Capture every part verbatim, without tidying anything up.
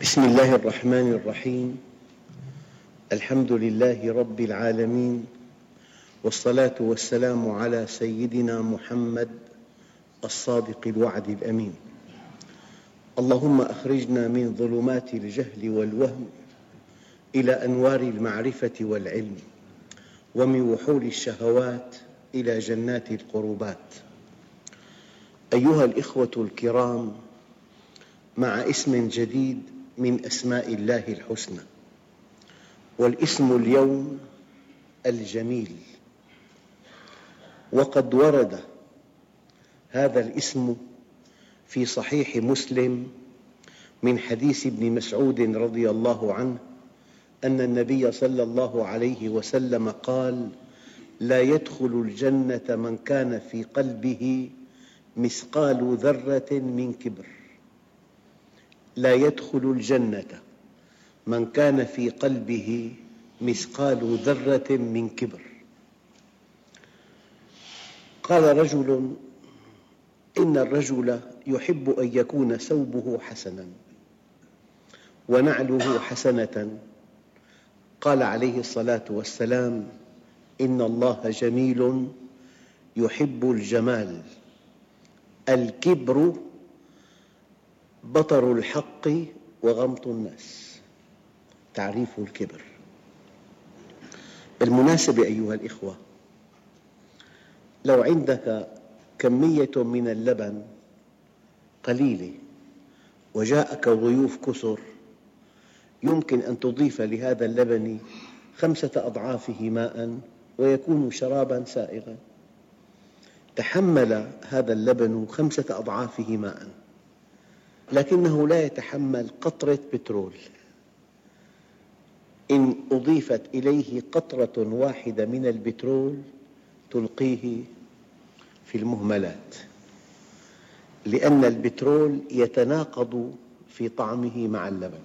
بسم الله الرحمن الرحيم. الحمد لله رب العالمين، والصلاة والسلام على سيدنا محمد الصادق الوعد الأمين. اللهم أخرجنا من ظلمات الجهل والوهم إلى أنوار المعرفة والعلم، ومن وحول الشهوات إلى جنات القربات. أيها الإخوة الكرام، مع اسم جديد من أسماء الله الحسنى، والاسم اليوم الجميل. وقد ورد هذا الاسم في صحيح مسلم من حديث ابن مسعود رضي الله عنه أن النبي صلى الله عليه وسلم قال: لا يدخل الجنة من كان في قلبه مثقال ذرة من كبر. لا يدخل الجنة من كان في قلبه مثقال ذرة من كبر. قال رجل: إن الرجل يحب أن يكون ثوبه حسناً ونعله حسنة. قال عليه الصلاة والسلام: إن الله جميل يحب الجمال. الكبر بطر الحق وغمط الناس. تعريف الكبر. بالمناسبة أيها الإخوة، لو عندك كمية من اللبن قليلة وجاءك ضيوف كثر، يمكن أن تضيف لهذا اللبن خمسة أضعافه ماء ويكون شراباً سائغاً. تحمل هذا اللبن خمسة أضعافه ماء، لكنه لا يتحمل قطرة بترول. إن أضيفت إليه قطرة واحدة من البترول تلقيه في المهملات، لأن البترول يتناقض في طعمه مع اللبن،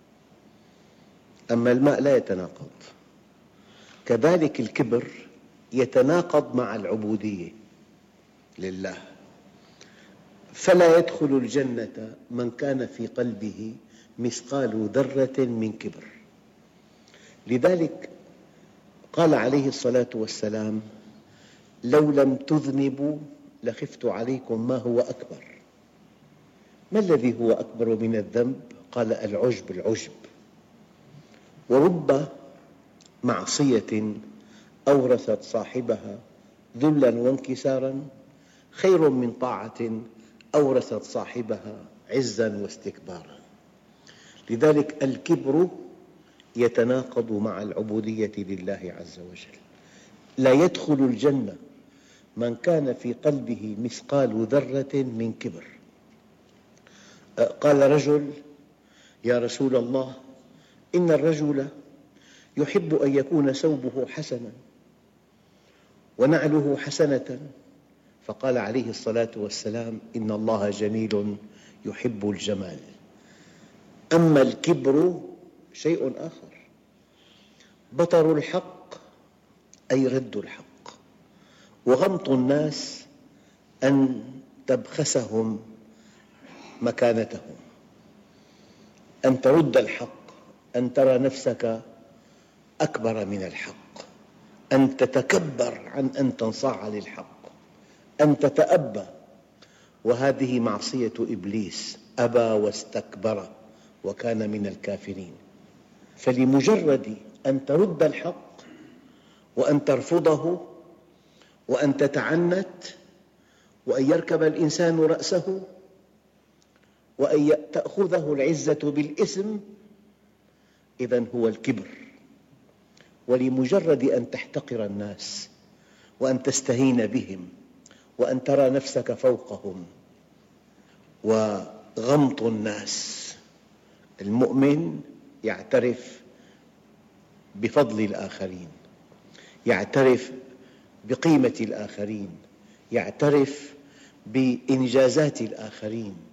أما الماء لا يتناقض. كذلك الكبر يتناقض مع العبودية لله. فلا يدخل الجنة من كان في قلبه مثقال ذرة من كبر. لذلك قال عليه الصلاة والسلام: لو لم تذنبوا لخفت عليكم ما هو أكبر. ما الذي هو أكبر من الذنب؟ قال: العجب. العجب. ورب معصية أورثت صاحبها ذلاً وانكساراً خير من طاعة أورثت صاحبها عزاً واستكباراً. لذلك الكبر يتناقض مع العبودية لله عز وجل. لا يدخل الجنة من كان في قلبه مثقال ذرة من كبر. قال رجل: يا رسول الله، إن الرجل يحب أن يكون ثوبه حسناً ونعله حسنة. فقال عليه الصلاة والسلام: إن الله جميل يحب الجمال. أما الكبر شيء آخر، بطر الحق أي رد الحق، وغمط الناس أن تبخسهم مكانتهم، أن ترد الحق، أن ترى نفسك أكبر من الحق، أن تتكبر عن أن تنصاع للحق، أن تتأبى. وهذه معصية إبليس، أبى واستكبر وكان من الكافرين. فلمجرد أن ترد الحق وأن ترفضه وأن تتعنت وأن يركب الإنسان رأسه وأن تأخذه العزة بالإثم، إذن هو الكبر. ولمجرد أن تحتقر الناس وأن تستهين بهم وأن ترى نفسك فوقهم. وغمط الناس، المؤمن يعترف بفضل الآخرين، يعترف بقيمة الآخرين، يعترف بإنجازات الآخرين،